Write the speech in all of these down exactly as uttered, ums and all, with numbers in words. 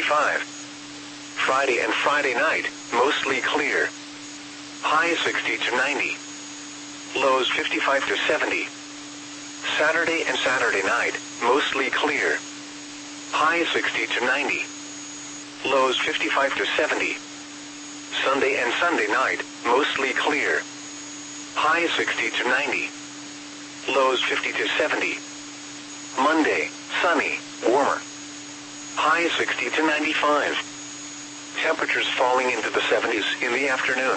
sixty-five. Friday and Friday night, mostly clear. High sixty to ninety. Lows fifty-five to seventy. Saturday and Saturday night, mostly clear. High sixty to ninety. Lows fifty-five to seventy. Sunday and Sunday night, mostly clear. High sixty to ninety. Lows fifty to seventy. Monday, sunny, warmer. High sixty to ninety-five. Temperatures falling into the seventies in the afternoon.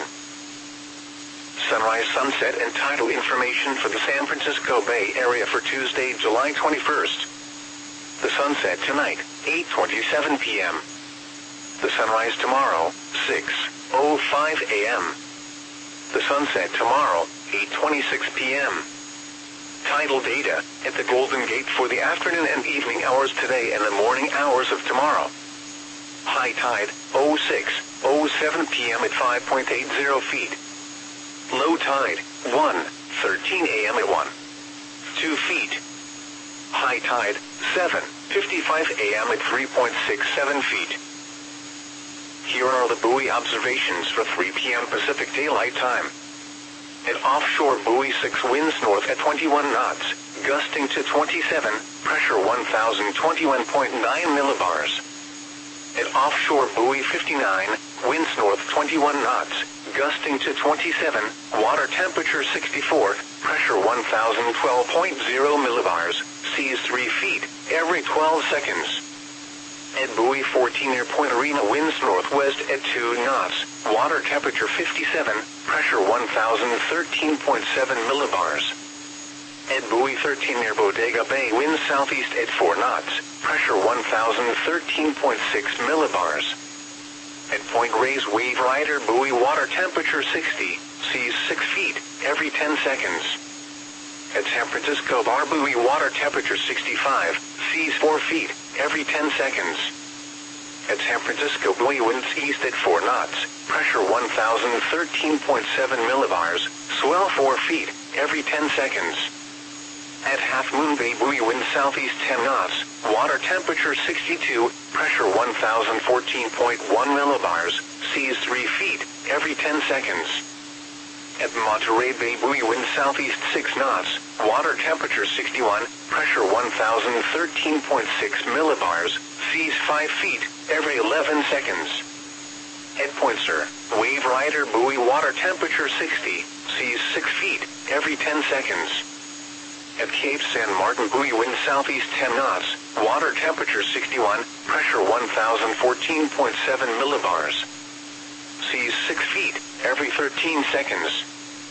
Sunrise, sunset, and tidal information for the San Francisco Bay Area for Tuesday, July twenty-first. The sunset tonight, eight twenty-seven p m The sunrise tomorrow, six oh five a m The sunset tomorrow, eight twenty-six p m Tidal data at the Golden Gate for the afternoon and evening hours today and the morning hours of tomorrow. High tide, oh six oh seven p m at five point eight zero feet. Low tide, one thirteen a m at one point two feet. High tide, seven fifty-five a m at three point six seven feet. Here are the buoy observations for three p m Pacific Daylight Time. At offshore buoy six, winds north at twenty-one knots, gusting to twenty-seven, pressure one thousand twenty-one point nine millibars. At offshore buoy fifty-nine, winds north twenty-one knots, gusting to twenty-seven, water temperature sixty-four, pressure one thousand twelve point zero millibars, seas three feet, every twelve seconds. At buoy fourteen near Point Arena, winds northwest at two knots, water temperature fifty-seven, pressure one thousand thirteen point seven millibars. At buoy thirteen near Bodega Bay, winds southeast at four knots, pressure one thousand thirteen point six millibars. At Point Reyes Wave Rider buoy, water temperature sixty, seas six feet, every ten seconds. At San Francisco Bar buoy, water temperature sixty-five, seas four feet, every ten seconds. At San Francisco buoy, winds east at four knots, pressure one thousand thirteen point seven millibars, swell four feet, every ten seconds. At Half Moon Bay buoy, winds southeast ten knots, water temperature sixty-two, pressure one thousand fourteen point one millibars, seas three feet, every ten seconds. At Monterey Bay buoy, winds southeast six knots, water temperature sixty-one, pressure one thousand thirteen point six millibars, seas five feet, every eleven seconds. At Point Sur, Wave Rider buoy, water temperature sixty, seas six feet, every ten seconds. At Cape San Martin buoy, winds southeast ten knots, water temperature sixty-one, pressure one thousand fourteen point seven millibars. Seas six feet, every thirteen seconds.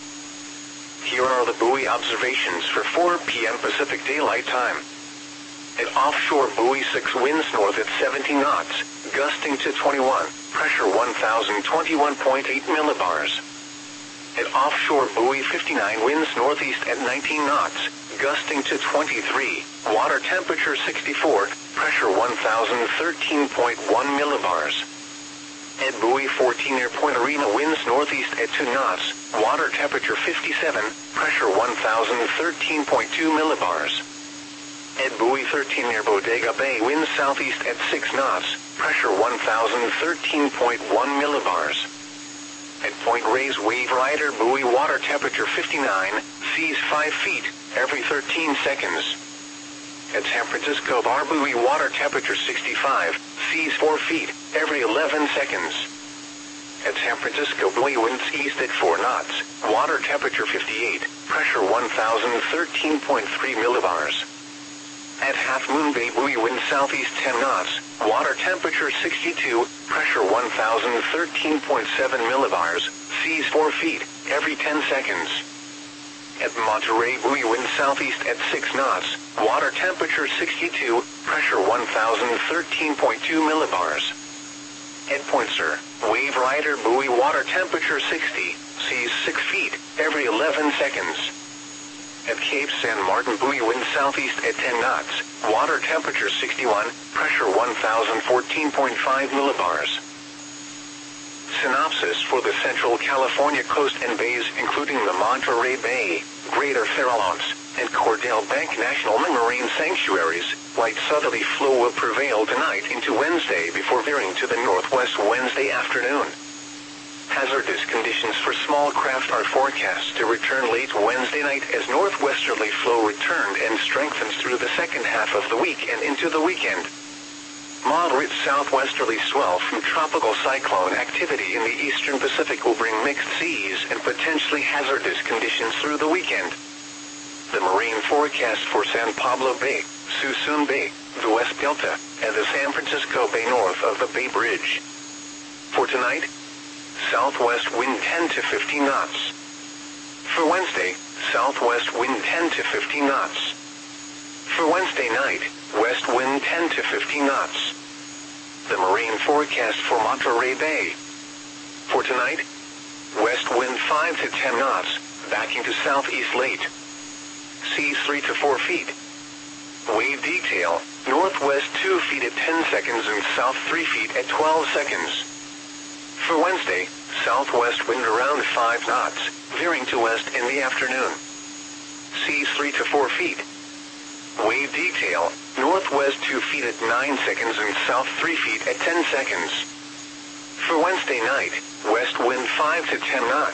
Here are the buoy observations for four p m Pacific Daylight Time. At offshore buoy six, winds north at seventy knots, gusting to twenty-one, pressure one thousand twenty-one point eight millibars. At offshore buoy fifty-nine, winds northeast at nineteen knots, gusting to twenty-three, water temperature sixty-four, pressure one thousand thirteen point one millibars. At buoy fourteen near Point Arena, winds northeast at two knots, water temperature fifty-seven, pressure one thousand thirteen point two millibars. At buoy thirteen near Bodega Bay, winds southeast at six knots, pressure one thousand thirteen point one millibars. At Point Reyes Wave Rider buoy, water temperature fifty-nine, seas five feet, every thirteen seconds. At San Francisco Bar buoy, water temperature sixty-five, seas four feet, every eleven seconds. At San Francisco buoy, winds east at four knots, water temperature fifty-eight, pressure one thousand thirteen point three millibars. At Half Moon Bay buoy, winds southeast ten knots, water temperature sixty-two, pressure one thousand thirteen point seven millibars, seas four feet, every ten seconds. At Monterey buoy, winds southeast at six knots, water temperature sixty-two, pressure one thousand thirteen point two millibars. At Point Sur, Wave Rider buoy, water temperature sixty, seas six feet, every eleven seconds. At Cape San Martin buoy, winds southeast at ten knots, water temperature sixty-one, pressure one thousand fourteen point five millibars. Synopsis for the Central California coast and bays, including the Monterey Bay, Greater Farallones, and Cordell Bank National Marine Sanctuaries, Light southerly flow will prevail tonight into Wednesday before veering to the northwest Wednesday afternoon. Hazardous conditions for small craft are forecast to return late Wednesday night as northwesterly flow returned and strengthens through the second half of the week and into the weekend. Moderate southwesterly swell from tropical cyclone activity in the eastern Pacific will bring mixed seas and potentially hazardous conditions through the weekend. The marine forecast for San Pablo Bay, Suisun Bay, the West Delta, and the San Francisco Bay north of the Bay Bridge. For tonight, southwest wind ten to fifteen knots. For Wednesday, southwest wind ten to fifteen knots. For Wednesday night, west wind ten to fifteen knots. The marine forecast for Monterey Bay. For tonight, west wind five to ten knots, backing to southeast late. Seas three to four feet. Wave detail, northwest two feet at ten seconds and south three feet at twelve seconds. For Wednesday, southwest wind around five knots, veering to west in the afternoon. Seas three to four feet. Wave detail, northwest two feet at nine seconds and south three feet at ten seconds. For Wednesday night, west wind five to ten knots.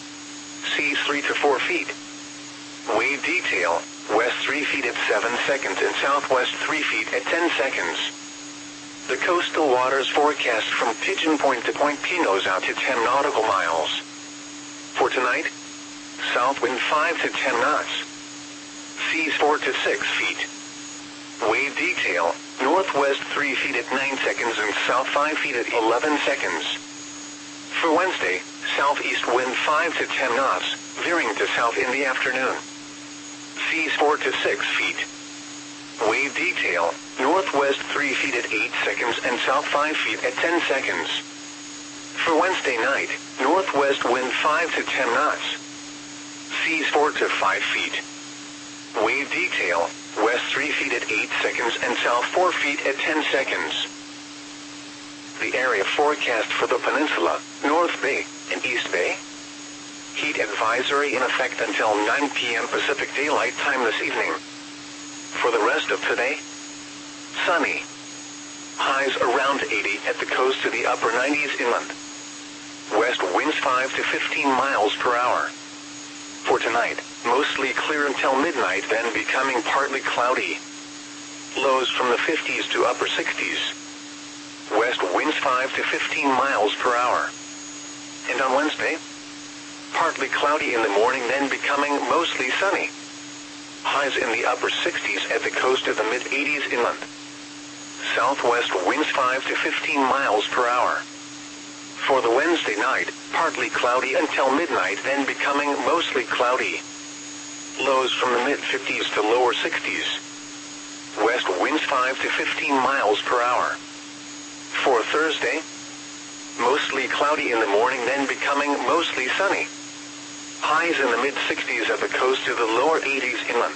Seas three to four feet. Wave detail, west three feet at seven seconds and southwest three feet at ten seconds. The coastal waters forecast from Pigeon Point to Point Pinos out to ten nautical miles. For tonight, south wind five to ten knots. Seas four to six feet. Wave detail, northwest three feet at nine seconds and south five feet at eleven seconds. For Wednesday, southeast wind five to ten knots, veering to south in the afternoon. Seas four to six feet. Wave detail, northwest three feet at eight seconds and south five feet at ten seconds. For Wednesday night, northwest wind five to ten knots. Seas four to five feet. Wave detail, west three feet at eight seconds and south four feet at ten seconds. The area forecast for the peninsula, North Bay, and East Bay. Heat advisory in effect until nine p m Pacific Daylight Time this evening. For the rest of today, sunny. Highs around eighty at the coast to the upper nineties inland. West winds five to fifteen miles per hour. For tonight, mostly clear until midnight, then becoming partly cloudy. Lows from the fifties to upper sixties. West winds five to fifteen miles per hour. And on Wednesday, partly cloudy in the morning, then becoming mostly sunny. Highs in the upper sixties at the coast to the mid-eighties inland. Southwest winds five to fifteen miles per hour. For the Wednesday night, partly cloudy until midnight, then becoming mostly cloudy. Lows from the mid-fifties to lower sixties. West winds five to fifteen miles per hour. For Thursday, mostly cloudy in the morning, then becoming mostly sunny. Highs in the mid-sixties at the coast to the lower eighties inland.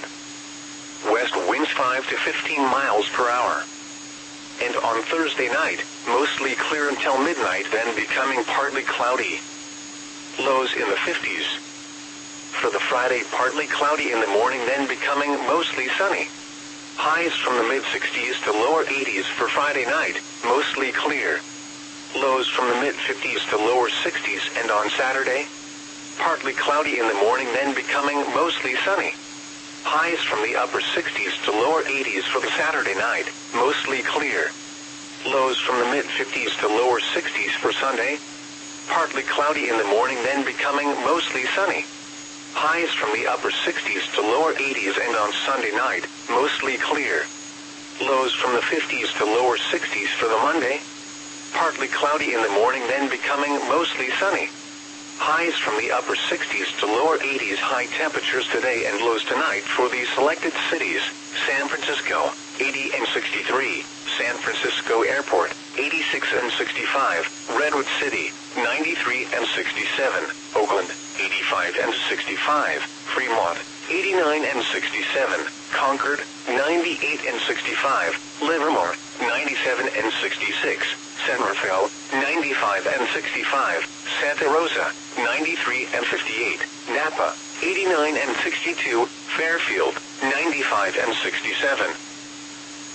West winds five to fifteen miles per hour. And on Thursday night, mostly clear until midnight, then becoming partly cloudy. Lows in the fifties. For the Friday, partly cloudy in the morning, then becoming mostly sunny. Highs from the mid-sixties to lower eighties for Friday night, mostly clear. Lows from the mid-fifties to lower sixties, and on Saturday, partly cloudy in the morning, then becoming mostly sunny. Highs from the upper sixties to lower eighties for the Saturday night, mostly clear. Lows from the mid-fifties to lower sixties for Sunday. Partly cloudy in the morning, then becoming mostly sunny. Highs from the upper sixties to lower eighties, and on Sunday night, mostly clear. Lows from the fifties to lower sixties for the Monday. Partly cloudy in the morning, then becoming mostly sunny. Highs from the upper sixties to lower eighties. High temperatures today and lows tonight for these selected cities: San Francisco, eighty and sixty-three, San Francisco Airport, eighty-six and sixty-five, Redwood City, ninety-three and sixty-seven, Oakland, eighty-five and sixty-five, Fremont, eighty-nine and sixty-seven, Concord, ninety-eight and sixty-five, Livermore, ninety-seven and sixty-six, San Rafael, ninety-five and sixty-five, Santa Rosa, ninety-three and fifty-eight, Napa, eighty-nine and sixty-two, Fairfield, ninety-five and sixty-seven.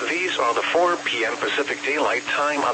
These are the four p m Pacific Daylight Time